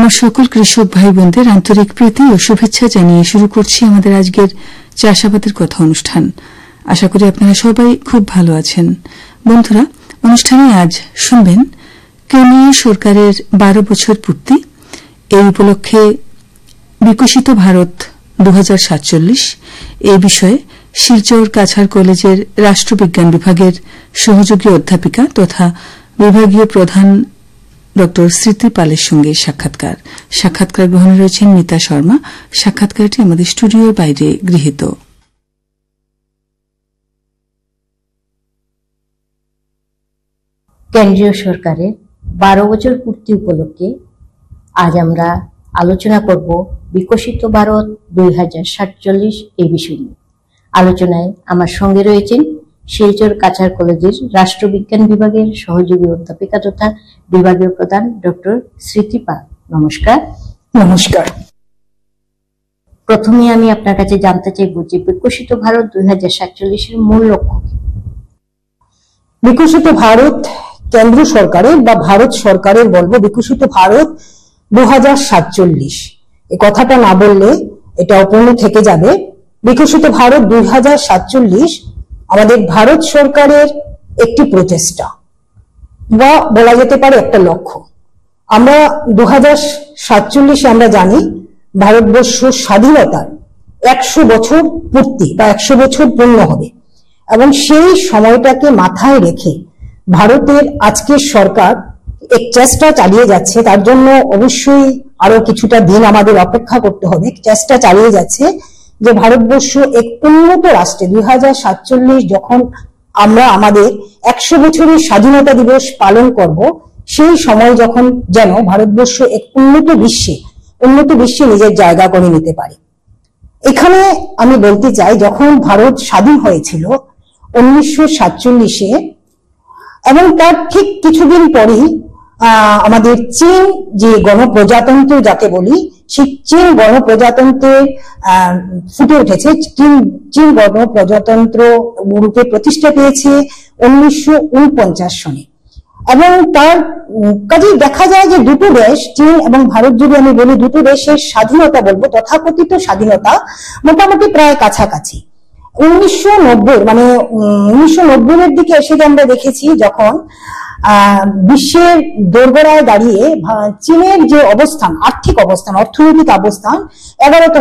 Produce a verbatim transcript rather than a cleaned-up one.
আমার সকল কৃষক ভাই বোনদের আন্তরিক প্রীতি ও শুভেচ্ছা জানিয়ে শুরু করছি আমাদের আজকের চাষাবাদের কথা অনুষ্ঠান। আশা করি আপনারা সবাই খুব ভালো আছেন। বন্ধুরা, অনুষ্ঠানে আজ শুনবেন কেনিয়া সরকারের বারো বছর পূর্তি, এই উপলক্ষে বিকশিত ভারত দু হাজার সাতচল্লিশ এই বিষয়ে শিলচর কাছাড় কলেজের রাষ্ট্রবিজ্ঞান বিভাগের সহযোগী অধ্যাপিকা তথা বিভাগীয় প্রধান ডক্টর স্মৃতি পালের সঙ্গে সাক্ষাৎকার সাক্ষাৎকার গ্রহণে রয়েছেন মিতা শর্মা। সাক্ষাৎকারটি আমাদের স্টুডিওর বাইরে গৃহীত। কেন্দ্রীয় সরকারের বারো বছর পূর্তি উপলক্ষে আজ আমরা আলোচনা করব বিকশিত ভারত দুই হাজার সাতচল্লিশ এই বিষয় নিয়ে। আলোচনায় আমার সঙ্গে রয়েছেন শিলচর কাছাড় কলেজের রাষ্ট্রবিজ্ঞান বিভাগের সহযোগী অধ্যাপিকা তথা বিভাগীয় প্রধান ডক্টর স্মৃতি পাল। নমস্কার। নমস্কার। প্রথমে আমি আপনার কাছে জানতে চাইব যে বিকশিত ভারত দুই হাজার সাতচল্লিশের মূল লক্ষ্য কি? বিকশিত ভারত কেন্দ্র সরকারের বা ভারত সরকারের বলবো বিকশিত ভারত দু হাজার সাতচল্লিশ, এই কথাটা না বললে এটা অপূর্ণ থেকে যাবে। বিকশিত ভারত দুই হাজার সাতচল্লিশ আমাদের ভারত সরকারের একটি প্রচেষ্টা বা বলা যেতে পারে একটা লক্ষ্য। আমরা দু হাজার সাতচল্লিশে আমরা জানি ভারতবর্ষ স্বাধীনতার একশো বছর পূর্তি বা একশো বছর পূর্ণ হবে, এবং সেই সময়টাকে মাথায় রেখে ভারতের আজকের সরকার এক চেষ্টা চালিয়ে যাচ্ছে। তার জন্য অবশ্যই আরো কিছুটা দিন আমাদের অপেক্ষা করতে হবে। চেষ্টা চালিয়ে যাচ্ছে যে ভারতবর্ষ এক উন্নত রাষ্ট্রে দুই হাজার সাতচল্লিশ যখন আমরা আমাদের একশো বছরের স্বাধীনতা দিবস পালন করব, সেই সময় যখন যেন ভারতবর্ষ এক উন্নত বিশ্বে উন্নত বিশ্বে নিজের জায়গা করে নিতে পারে। এখানে আমি বলতে চাই, যখন ভারত স্বাধীন হয়েছিল উনিশশো সাতচল্লিশে, এবং তার ঠিক কিছুদিন পরেই আহ আমাদের চীন যে গণপ্রজাতন্ত্র যাকে বলি, সেই চীন গণপ্রজাতন্ত্রের আহ ফুটে উঠেছে। চীন চীন গণপ্রজাতন্ত্র রূপে প্রতিষ্ঠা পেয়েছে উনিশশো উনপঞ্চাশ সনে, এবং তার কাজেই দেখা যায় যে দুটো দেশ, চীন এবং ভারত, যদি আমি বলি দুটো দেশের স্বাধীনতা বলবো, তথাকথিত স্বাধীনতা মোটামুটি প্রায় কাছাকাছি। উনিশশো নব্বই মানে উনিশশো নব্বই এর দিকে এসে আমরা দেখেছি যখন আহ বিশ্বের দোরগোড়ায় দাঁড়িয়ে চীনের যে অবস্থান, আর্থিক অবস্থান, অর্থনৈতিক অবস্থান এগারোতম